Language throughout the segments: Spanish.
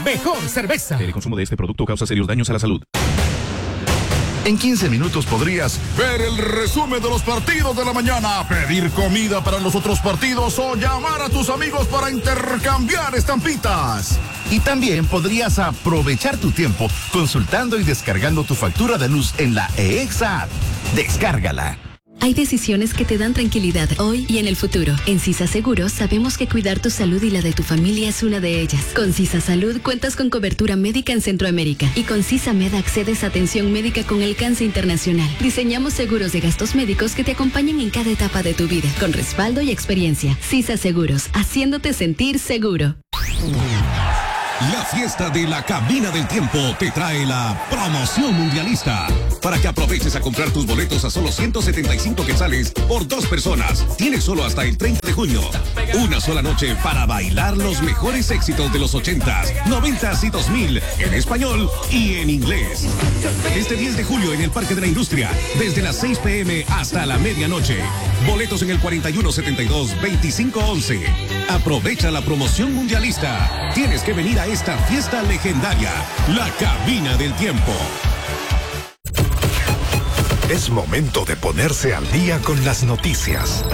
mejor cerveza. El consumo de este producto causa serios daños a la salud. En 15 minutos podrías ver el resumen de los partidos de la mañana, pedir comida para los otros partidos o llamar a tus amigos para intercambiar estampitas. Y también podrías aprovechar tu tiempo consultando y descargando tu factura de luz en la EEXA app. Descárgala. Hay decisiones que te dan tranquilidad hoy y en el futuro. En CISA Seguros sabemos que cuidar tu salud y la de tu familia es una de ellas. Con CISA Salud cuentas con cobertura médica en Centroamérica y con CISA Med accedes a atención médica con alcance internacional. Diseñamos seguros de gastos médicos que te acompañen en cada etapa de tu vida, con respaldo y experiencia. CISA Seguros, haciéndote sentir seguro. La fiesta de la Cabina del Tiempo te trae la promoción mundialista. Para que aproveches a comprar tus boletos a solo 175 quetzales por 2 personas. Tienes solo hasta el 30 de junio. Una sola noche para bailar los mejores éxitos de los 80s, 90s y 2000 en español y en inglés. Este 10 de julio en el Parque de la Industria, desde las 6 p.m. hasta la medianoche. Boletos en el 4172-2511. Aprovecha la promoción mundialista. Tienes que venir a esta fiesta legendaria, la Cabina del Tiempo. Es momento de ponerse al día con las noticias.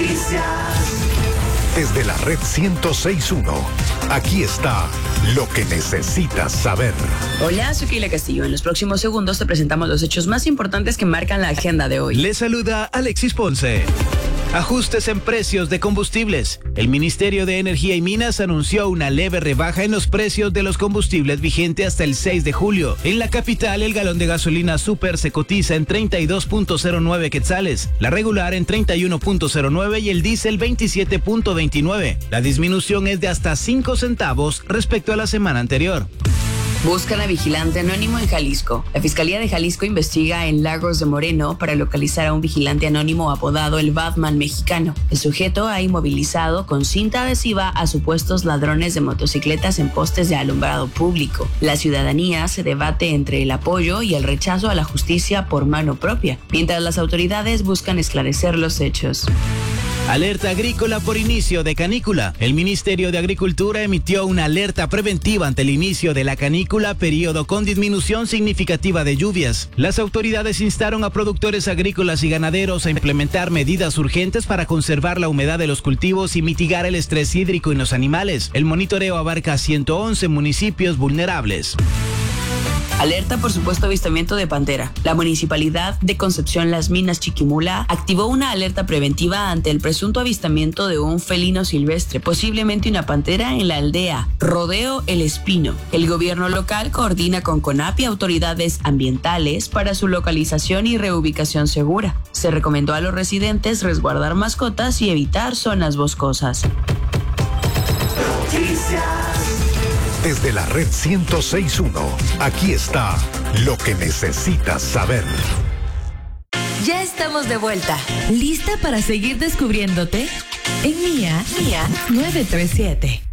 Desde la red 106.1, aquí está lo que necesitas saber. Hola, soy Keila Castillo. En los próximos segundos te presentamos los hechos más importantes que marcan la agenda de hoy. Les saluda Alexis Ponce. Ajustes en precios de combustibles. El Ministerio de Energía y Minas anunció una leve rebaja en los precios de los combustibles vigente hasta el 6 de julio. En la capital, el galón de gasolina super se cotiza en 32.09 quetzales, la regular en 31.09 y el diésel 27.29. La disminución es de hasta 5 centavos respecto a la semana anterior. Buscan a vigilante anónimo en Jalisco. La Fiscalía de Jalisco investiga en Lagos de Moreno para localizar a un vigilante anónimo apodado el Batman mexicano. El sujeto ha inmovilizado con cinta adhesiva a supuestos ladrones de motocicletas en postes de alumbrado público. La ciudadanía se debate entre el apoyo y el rechazo a la justicia por mano propia, mientras las autoridades buscan esclarecer los hechos. Alerta agrícola por inicio de canícula. El Ministerio de Agricultura emitió una alerta preventiva ante el inicio de la canícula, periodo con disminución significativa de lluvias. Las autoridades instaron a productores agrícolas y ganaderos a implementar medidas urgentes para conservar la humedad de los cultivos y mitigar el estrés hídrico en los animales. El monitoreo abarca 111 municipios vulnerables. Alerta por supuesto avistamiento de pantera. La Municipalidad de Concepción Las Minas Chiquimula activó una alerta preventiva ante el presunto avistamiento de un felino silvestre, posiblemente una pantera, en la aldea Rodeo El Espino. El gobierno local coordina con CONAP y autoridades ambientales para su localización y reubicación segura. Se recomendó a los residentes resguardar mascotas y evitar zonas boscosas. Desde la red 106.1, aquí está lo que necesitas saber. Ya estamos de vuelta. ¿Lista para seguir descubriéndote? En Mía 937.